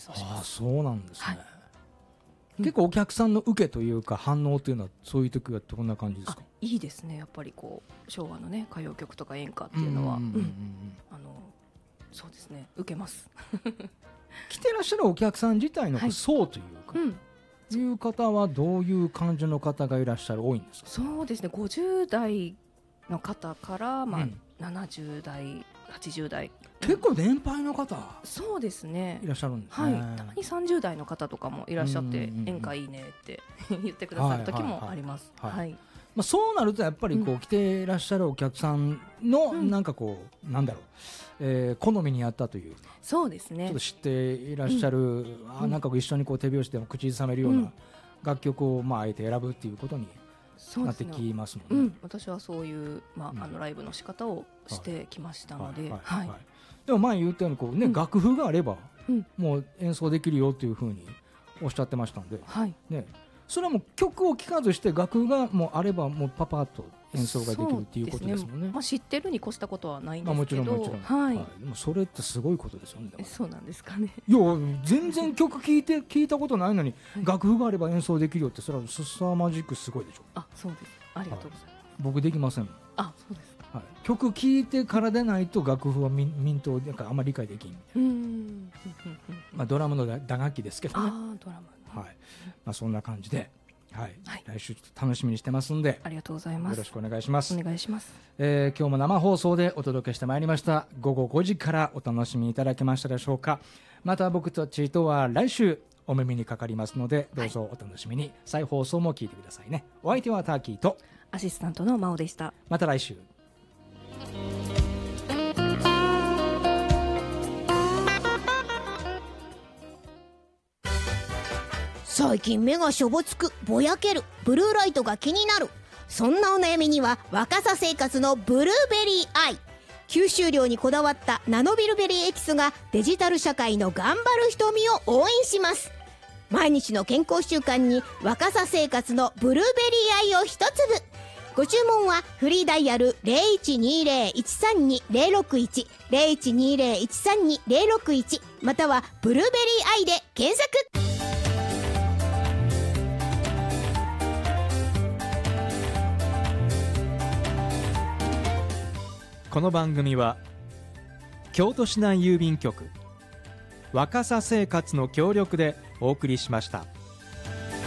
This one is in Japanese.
奏します。 そうなんですね、結構お客さんの受けというか反応というのはそういう時はどんな感じですか？ いいですね。やっぱりこう昭和のね歌謡曲とか演歌っていうのはそうですね、受けます来てらっしゃるお客さん自体の層というか、いう方はどういう感じの方がいらっしゃる多いんですか？ そうですね、50代の方から、70代80代、 結構年配の方そうですねいらっしゃるんですね、 たまに30代の方とかもいらっしゃって演歌いいねって言ってくださる時もあります。 そうなるとやっぱりこう来ていらっしゃるお客さんのなんかこうなんだろう、好みに合ったという、 そうですね、 ちょっと知っていらっしゃる、なんか一緒にこう手拍子でも口ずさめるような楽曲をあえて選ぶっていうことになってきますもんね。 私はそういう、ライブの仕方をしてきましたので、 でも前言ったようにこう、ね、楽譜があればもう演奏できるよっていうふうにおっしゃってましたんで、ね、それはもう曲を聴かずして楽譜がもうあればもうパパッと演奏ができるっていうことですもんね。 知ってるに越したことはないんですけど、 もちろん、でもそれってすごいことですよね。 そうなんですかね。 いや全然曲聴いたことないのに楽譜があれば演奏できるよってそれはすさまじくすごいでしょ。 そうです、ありがとうございます。 僕できませんもん。 そうですか。 曲聴いてからでないと楽譜は民謡なんかあんまり理解できんみたいな。ドラムの打楽器ですけどね。 ドラム、 そんな感じで、来週ちょっと楽しみにしてますんで、 ありがとうございます。 よろしくお願いします。 お願いします。 今日も生放送でお届けしてまいりました午後5時からお楽しみいただけましたでしょうか。また僕たちとは来週お耳にかかりますのでどうぞお楽しみに、再放送も聞いてくださいね。お相手はターキーとアシスタントの真央でした。 また来週。 最近目がしょぼつく、ぼやける、ブルーライトが気になる、そんなお悩みには若さ生活のブルーベリーアイ。吸収量にこだわったナノビルベリーエキスがデジタル社会の頑張る瞳を応援します。毎日の健康習慣に若さ生活のブルーベリーアイを一粒。ご注文はフリーダイヤル 0120-132-061 0120-132-061 またはブルーベリーアイで検索。 この番組は京都市内郵便局若さ生活の協力でお送りしました。